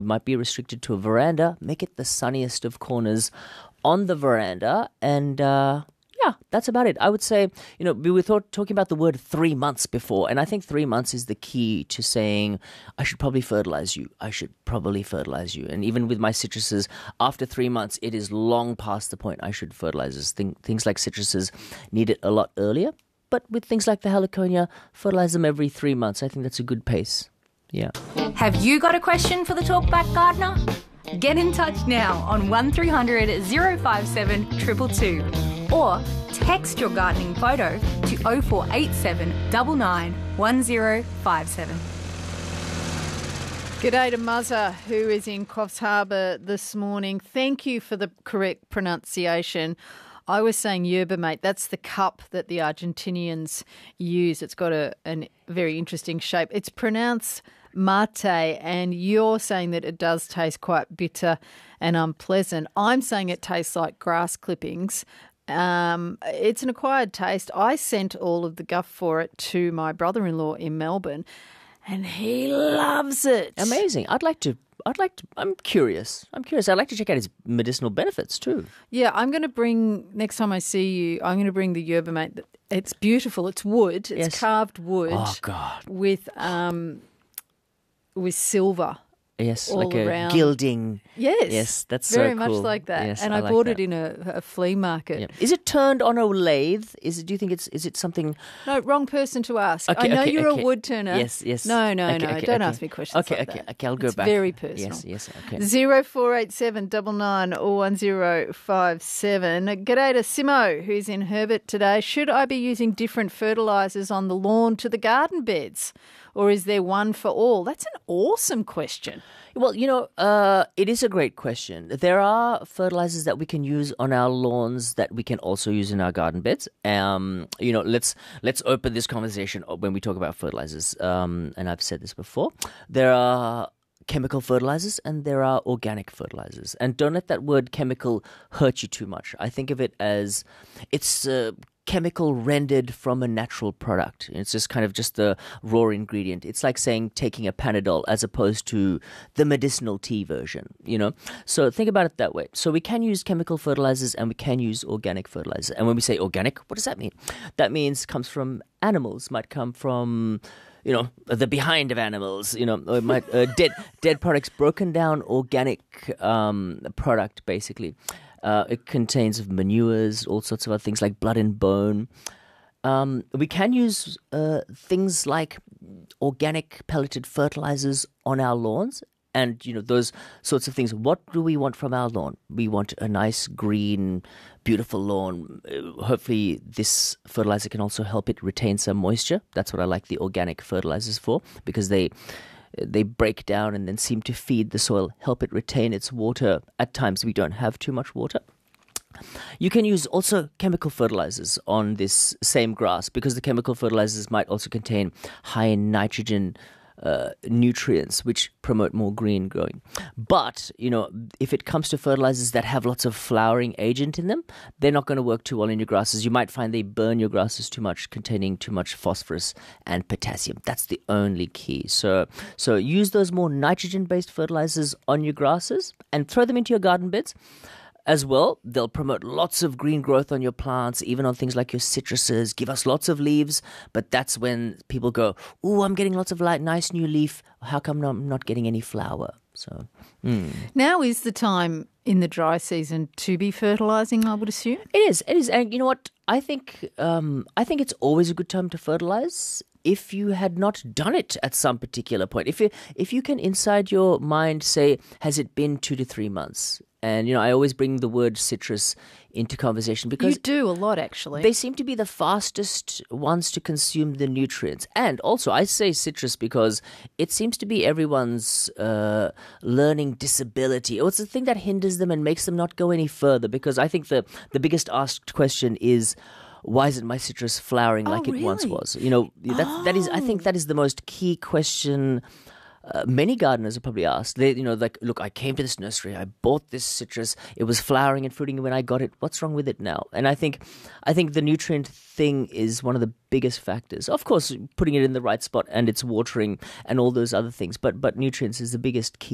might be restricted to a veranda, make it the sunniest of corners on the veranda. And yeah, that's about it. I would say, we were talking about the word 3 months before, and I think 3 months is the key to saying, I should probably fertilize you. I should probably fertilize you. And even with my citruses, after 3 months, it is long past the point I should fertilize this. Things like citruses need it a lot earlier. But with things like the heliconia, fertilize them every 3 months. I think that's a good pace. Yeah. Have you got a question for the Talkback Gardener? Get in touch now on 1300 057 222 or text your gardening photo to 0487 99 1057. G'day to Muzza, who is in Coffs Harbour this morning. Thank you for the correct pronunciation. I was saying yerba mate. That's the cup that the Argentinians use. It's got a very interesting shape. It's pronounced mate, and you're saying that it does taste quite bitter and unpleasant. I'm saying it tastes like grass clippings. It's an acquired taste. I sent all of the guff for it to my brother-in-law in Melbourne, and he loves it. Amazing. I'm curious. I'd like to check out its medicinal benefits too. Yeah, I'm going to bring, next time I see you, I'm going to bring the yerba mate. It's beautiful. It's wood. It's carved wood. Oh, God. With silver. Yes, all like around. A gilding. Yes. Yes, that's very so much cool. like that. Yes, and I like bought that. it in a flea market. Yeah. Is it turned on a lathe? Do you think is it something? No, wrong person to ask. Okay, I know okay, you're okay. a wood turner. Yes. No. Okay, Don't ask me questions like that. Okay, I'll go it's back. Very personal. Yes, okay. 0487 99 or 1057. G'day to Simo, who's in Herbert today. Should I be using different fertilisers on the lawn to the garden beds? Or is there one for all? That's an awesome question. Well, it is a great question. There are fertilizers that we can use on our lawns that we can also use in our garden beds. Let's open this conversation when we talk about fertilizers. And I've said this before. There are chemical fertilizers and there are organic fertilizers. And don't let that word chemical hurt you too much. I think of it as it's chemical rendered from a natural product. It's just kind of just the raw ingredient. It's like saying taking a Panadol as opposed to the medicinal tea version, So think about it that way. So we can use chemical fertilizers and we can use organic fertilizers. And when we say organic, what does that mean? That means comes from animals, might come from the behind of animals, or it might dead products, broken down organic product basically. It contains manures, all sorts of other things like blood and bone. We can use things like organic pelleted fertilizers on our lawns and, those sorts of things. What do we want from our lawn? We want a nice, green, beautiful lawn. Hopefully this fertilizer can also help it retain some moisture. That's what I like the organic fertilizers for, because they break down and then seem to feed the soil, help it retain its water. At times we don't have too much water. You can use also chemical fertilizers on this same grass, because the chemical fertilizers might also contain high in nitrogen nutrients which promote more green growing. But, if it comes to fertilizers that have lots of flowering agent in them, they're not going to work too well in your grasses. You might find they burn your grasses too much, containing too much phosphorus and potassium. That's the only key. So use those more nitrogen-based fertilizers on your grasses and throw them into your garden beds. As well, they'll promote lots of green growth on your plants, even on things like your citruses, give us lots of leaves. But that's when people go, "Ooh, I'm getting lots of nice new leaf. How come I'm not getting any flower?" So Now is the time in the dry season to be fertilising, I would assume? It is. And you know what? I think it's always a good time to fertilize if you had not done it at some particular point. If you can inside your mind say, has it been 2 to 3 months? And, I always bring the word citrus into conversation because you do a lot, actually. They seem to be the fastest ones to consume the nutrients. And also, I say citrus because it seems to be everyone's learning disability. Or it's the thing that hinders them and makes them not go any further. Because I think the biggest asked question is, why isn't my citrus flowering like it once was? That is. I think that is the most key question. Many gardeners are probably asked. They, look, I came to this nursery, I bought this citrus, it was flowering and fruiting when I got it. What's wrong with it now? And I think the nutrient thing is one of the biggest factors. Of course, putting it in the right spot and it's watering and all those other things. But nutrients is the biggest key.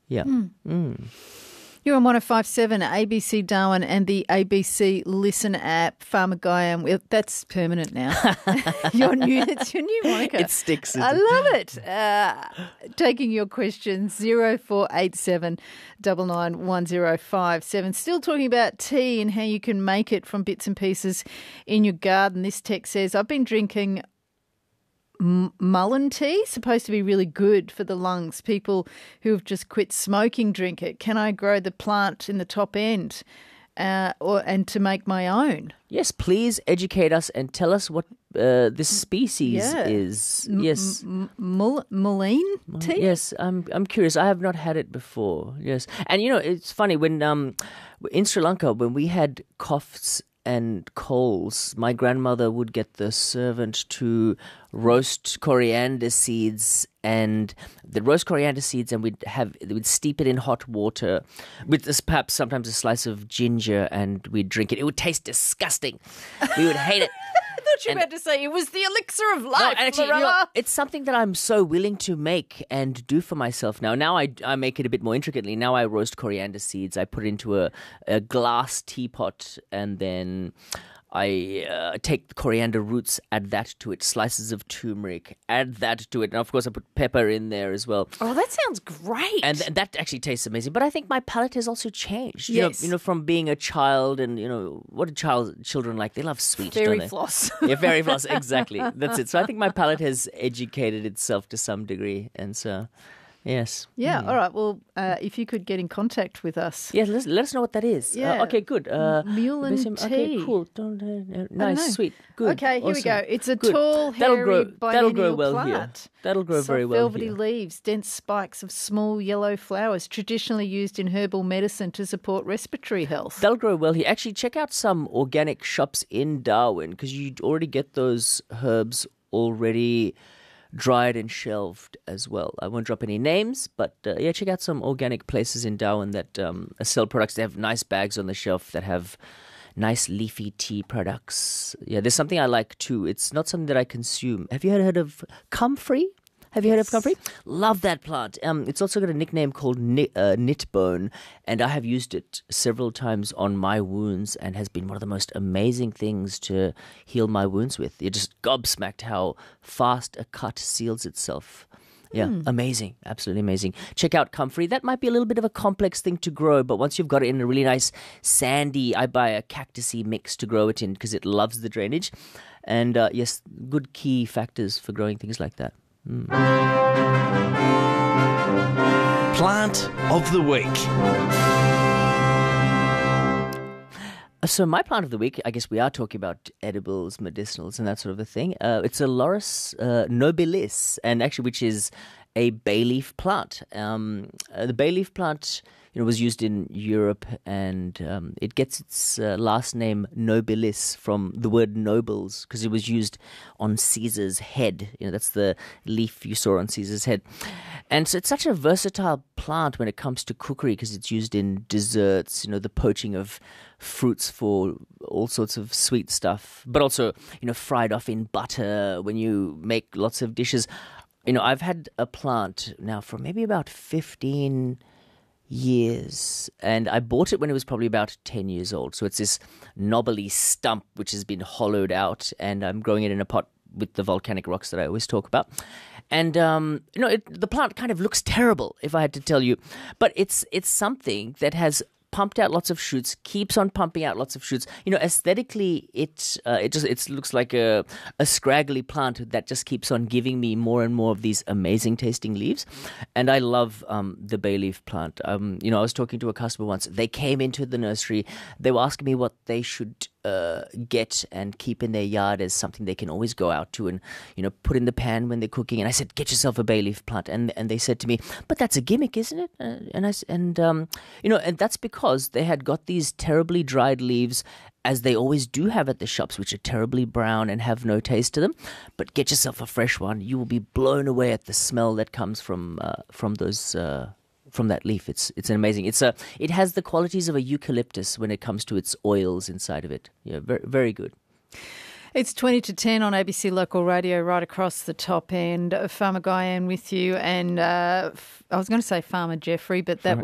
Yeah. You're on 105.7 ABC Darwin and the ABC Listen app. Farmer Guy, that's permanent now. It's your new moniker. It sticks. I love it. Taking your questions, 0487 991057. Still talking about tea and how you can make it from bits and pieces in your garden. This text says, I've been drinking mullein tea, supposed to be really good for the lungs. People who have just quit smoking drink it. Can I grow the plant in the top end and to make my own? Yes, please educate us and tell us what this species is. Yes. Mullein tea? Yes, I'm curious. I have not had it before. Yes. And, it's funny, when in Sri Lanka, when we had coughs and colds, my grandmother would get the servant to roast coriander seeds, and we'd steep it in hot water with this, perhaps sometimes a slice of ginger, and we'd drink it. It would taste disgusting. We would hate it. I thought you were about to say it was the elixir of life. No, actually, it's something that I'm so willing to make and do for myself now. Now I make it a bit more intricately. Now I roast coriander seeds. I put it into a glass teapot, and then I take the coriander roots, add that to it, slices of turmeric, add that to it. And of course, I put pepper in there as well. Oh, that sounds great. And that actually tastes amazing. But I think my palate has also changed. Yes. You know, from being a child, and, what do children like? They love sweet, Fairy don't they? floss. Yeah, fairy floss, exactly. That's it. So I think my palate has educated itself to some degree. And so, yes. Yeah, all right. Well, if you could get in contact with us. Yeah, let us know what that is. Yeah. Okay, good. Mullein tea. Okay, cool. Nice, sweet, good. Okay, here we go. Awesome. It's a Good. tall, That'll hairy, grow biennial well plant. here. That'll grow Soft, very well velvety here. leaves, dense spikes of small yellow flowers, traditionally used in herbal medicine to support respiratory health. They'll grow well here. Actually, check out some organic shops in Darwin, because you already get those herbs already dried and shelved as well. I won't drop any names, but check out some organic places in Darwin that sell products. They have nice bags on the shelf that have nice leafy tea products. Yeah, there's something I like too. It's not something that I consume. Have you heard of comfrey? Have you heard of comfrey? Love that plant. It's also got a nickname called knitbone, and I have used it several times on my wounds, and has been one of the most amazing things to heal my wounds with. You're just gobsmacked how fast a cut seals itself. Yeah, amazing. Absolutely amazing. Check out comfrey. That might be a little bit of a complex thing to grow, but once you've got it in a really nice sandy, I buy a cactusy mix to grow it in because it loves the drainage. And yes, good key factors for growing things like that. Plant of the week. So my plant of the week, I guess we are talking about edibles, medicinals, and that sort of a thing. It's a Laurus nobilis, and actually, which is a bay leaf plant. The bay leaf plant, was used in Europe, and it gets its last name nobilis from the word nobles, because it was used on Caesar's head. That's the leaf you saw on Caesar's head. And so it's such a versatile plant when it comes to cookery, because it's used in desserts, the poaching of fruits for all sorts of sweet stuff, but also, fried off in butter when you make lots of dishes. I've had a plant now for maybe about 15 years, and I bought it when it was probably about 10 years old. So it's this knobbly stump which has been hollowed out, and I'm growing it in a pot with the volcanic rocks that I always talk about. And the plant kind of looks terrible, if I had to tell you, but it's something that has pumped out lots of shoots, keeps on pumping out lots of shoots. Aesthetically, it looks like a scraggly plant that just keeps on giving me more and more of these amazing tasting leaves. And I love the bay leaf plant. I was talking to a customer once. They came into the nursery. They were asking me what they should get and keep in their yard as something they can always go out to and put in the pan when they're cooking. And I said, get yourself a bay leaf plant. And they said to me, but that's a gimmick, isn't it? And that's because they had got these terribly dried leaves, as they always do have at the shops, which are terribly brown and have no taste to them. But get yourself a fresh one. You will be blown away at the smell that comes from those. From that leaf. It's an amazing. It has the qualities of a eucalyptus when it comes to its oils inside of it. Yeah, very, very good. It's 20 to 10 on ABC Local Radio right across the top end. Farmer Guyan with you and I was going to say Farmer Jeffrey, but that